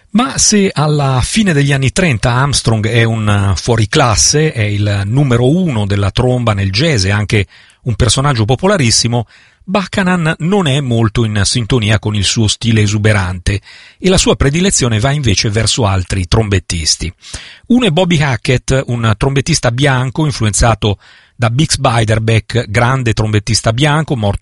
Ma se alla fine degli anni 30 Armstrong è un fuoriclasse, è il numero uno della tromba nel jazz e anche un personaggio popolarissimo, Buchanan non è molto in sintonia con il suo stile esuberante e la sua predilezione va invece verso altri trombettisti. Uno è Bobby Hackett, un trombettista bianco influenzato da Bix Beiderbecke, grande trombettista bianco, morto